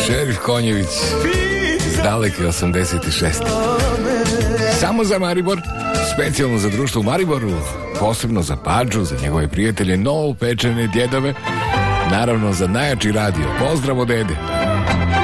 Šerif Konjević, daleke 86. Samo za Maribor, specijalno za društvo u Mariboru, posebno za Pađu, za njegove prijatelje, novopečene djedove, naravno za najjači radio. Pozdrav od Ede.